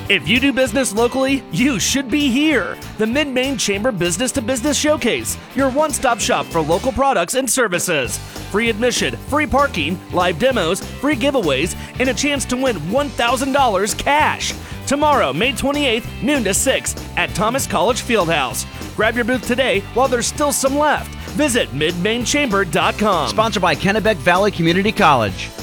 If you do business locally, you should be here. The Mid-Maine Chamber Business to Business Showcase, your one-stop shop for local products and services. Free admission, free parking, live demos, free giveaways, and a chance to win $1,000 cash. Tomorrow, May 28th, noon to 6 at Thomas College Fieldhouse. Grab your booth today while there's still some left. Visit midmainechamber.com. Sponsored by Kennebec Valley Community College.